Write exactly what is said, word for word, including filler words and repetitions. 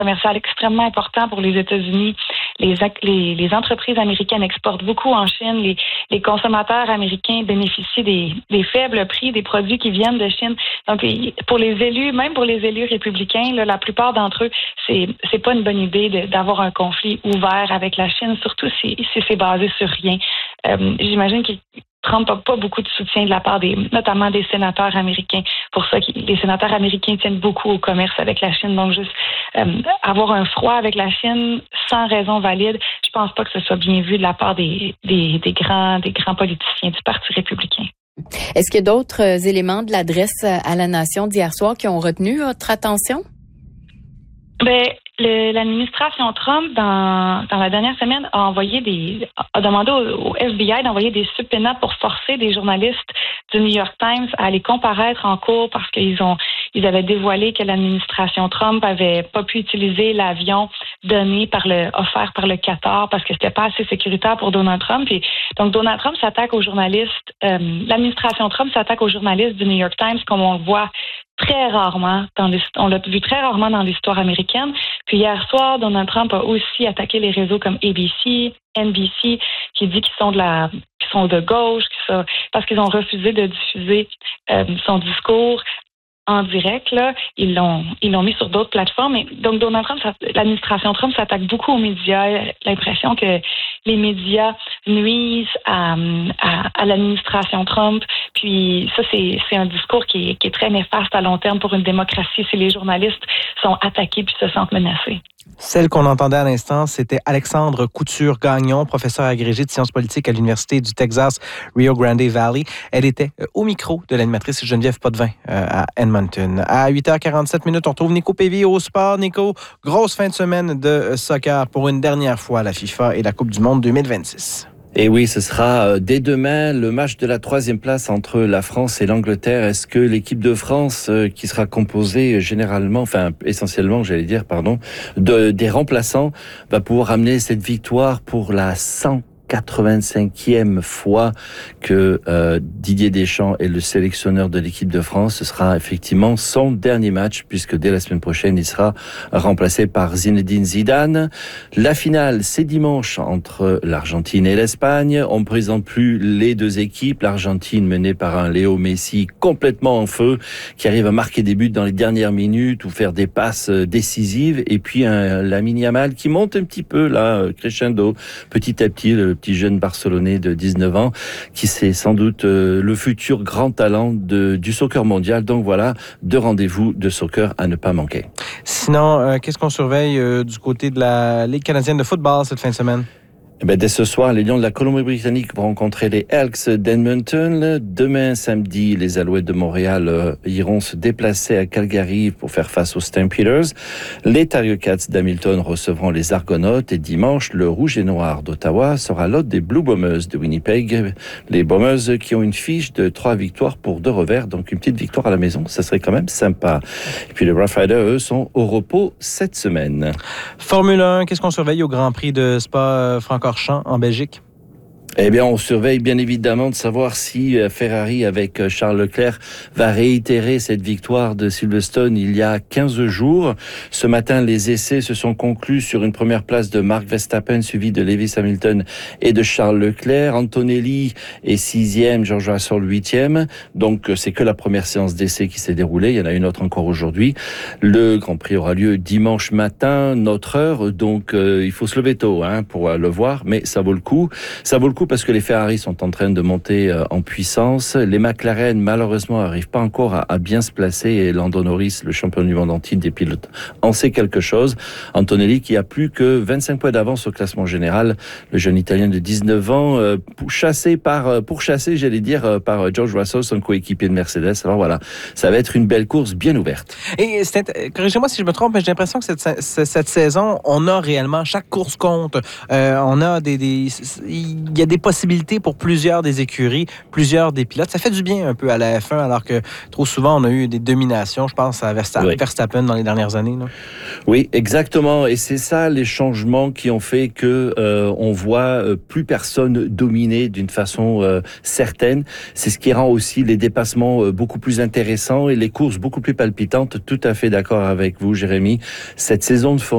commercial extrêmement important pour les États-Unis. Les, les, les entreprises américaines exportent beaucoup en Chine. Les, les consommateurs américains bénéficient des, des faibles prix des produits qui viennent de Chine. Donc, pour les élus, même pour les élus républicains, là, la plupart d'entre eux, c'est c'est pas une bonne idée de, d'avoir un conflit ouvert avec la Chine, surtout si, si c'est basé sur rien. Euh, j'imagine que Trump n'a pas beaucoup de soutien de la part des, notamment des sénateurs américains. Pour ça, les sénateurs américains tiennent beaucoup au commerce avec la Chine. Donc, juste euh, avoir un froid avec la Chine sans raison valide, je pense pas que ce soit bien vu de la part des, des, des grands, des grands politiciens du Parti républicain. Est-ce qu'il y a d'autres éléments de l'adresse à la nation d'hier soir qui ont retenu votre attention? Ben, le, l'administration Trump, dans, dans la dernière semaine, a envoyé des, a demandé au, au F B I d'envoyer des subpoenas pour forcer des journalistes du New York Times à aller comparaître en cours parce qu'ils ont, ils avaient dévoilé que l'administration Trump avait pas pu utiliser l'avion donné par le, offert par le Qatar parce que c'était pas assez sécuritaire pour Donald Trump. Et donc, Donald Trump s'attaque aux journalistes, euh, l'administration Trump s'attaque aux journalistes du New York Times comme on le voit très rarement, dans on l'a vu très rarement dans l'histoire américaine. Puis hier soir, Donald Trump a aussi attaqué les réseaux comme A B C, N B C, qui dit qu'ils sont de la, qu'ils sont de gauche, qu'ils sont, parce qu'ils ont refusé de diffuser euh, son discours en direct. Là, ils l'ont, ils l'ont mis sur d'autres plateformes. Et donc Donald Trump, ça, l'administration Trump s'attaque beaucoup aux médias. L'impression que les médias nuisent à, à, à l'administration Trump. Puis ça, c'est, c'est un discours qui est, qui est très néfaste à long terme pour une démocratie si les journalistes sont attaqués puis se sentent menacés. Celle qu'on entendait à l'instant, c'était Alexandre Couture-Gagnon, professeur agrégé de sciences politiques à l'Université du Texas, Rio Grande Valley. Elle était au micro de l'animatrice Geneviève Potvin euh, à Edmonton. À huit heures quarante-sept minutes, on retrouve Nico Pévy au sport. Nico, grosse fin de semaine de soccer pour une dernière fois la FIFA et la Coupe du Monde deux mille vingt-six. Et oui, ce sera dès demain le match de la troisième place entre la France et l'Angleterre. Est-ce que l'équipe de France, qui sera composée généralement, enfin essentiellement, j'allais dire, pardon, de, des remplaçants, va pouvoir amener cette victoire pour la cent quatre-vingt-cinquième fois que euh, Didier Deschamps est le sélectionneur de l'équipe de France? Ce sera effectivement son dernier match puisque dès la semaine prochaine, il sera remplacé par Zinedine Zidane. La finale, c'est dimanche entre l'Argentine et l'Espagne. On ne présente plus les deux équipes. L'Argentine menée par un Léo Messi complètement en feu qui arrive à marquer des buts dans les dernières minutes ou faire des passes décisives. Et puis un Lamine Yamal qui monte un petit peu là, crescendo, petit à petit, le petit jeune Barcelonais de dix-neuf ans, qui c'est sans doute euh, le futur grand talent de, du soccer mondial. Donc voilà, deux rendez-vous de soccer à ne pas manquer. Sinon, euh, qu'est-ce qu'on surveille euh, du côté de la Ligue canadienne de football cette fin de semaine? Eh bien, dès ce soir, les Lions de la Colombie-Britannique vont rencontrer les Elks d'Edmonton. Demain, samedi, les Alouettes de Montréal euh, iront se déplacer à Calgary pour faire face aux Stampeders. Les Tiger Cats d'Hamilton recevront les Argonautes. Et dimanche, le Rouge et Noir d'Ottawa sera l'hôte des Blue Bombers de Winnipeg. Les Bombers qui ont une fiche de trois victoires pour deux revers. Donc, une petite victoire à la maison, ça serait quand même sympa. Et puis, les Rough Riders, eux, sont au repos cette semaine. Formule un, qu'est-ce qu'on surveille au Grand Prix de Spa-Francorchamps en Belgique? Eh bien, on surveille bien évidemment de savoir si Ferrari, avec Charles Leclerc, va réitérer cette victoire de Silverstone il y a quinze jours. Ce matin, les essais se sont conclus sur une première place de Mark Verstappen, suivi de Lewis Hamilton et de Charles Leclerc. Antonelli est sixième, George Russell huitième. Donc, c'est que la première séance d'essais qui s'est déroulée. Il y en a une autre encore aujourd'hui. Le Grand Prix aura lieu dimanche matin, notre heure. Donc, euh, il faut se lever tôt hein, pour le voir, mais ça vaut le coup. Ça vaut le coup parce que les Ferrari sont en train de monter en puissance. Les McLaren, malheureusement, n'arrivent pas encore à, à bien se placer et Lando Norris, le champion du monde en titre des pilotes, en sait quelque chose. Antonelli qui a plus que vingt-cinq points d'avance au classement général. Le jeune Italien de dix-neuf ans, euh, chassé par, pourchassé, j'allais dire, par George Russell, son coéquipier de Mercedes. Alors voilà, ça va être une belle course bien ouverte. Et c'est, corrigez-moi si je me trompe, mais j'ai l'impression que cette, cette, cette saison, on a réellement, chaque course compte. Euh, on a des, des, il y a des possibilités pour plusieurs des écuries, plusieurs des pilotes. Ça fait du bien un peu à la F un, alors que trop souvent, on a eu des dominations. Je pense à Verstappen, oui. Verstappen dans les dernières années. Là. Oui, exactement. Et c'est ça, les changements qui ont fait que euh, on voit euh, plus personne dominer d'une façon euh, certaine. C'est ce qui rend aussi les dépassements euh, beaucoup plus intéressants et les courses beaucoup plus palpitantes. Tout à fait d'accord avec vous, Jérémy. Cette saison de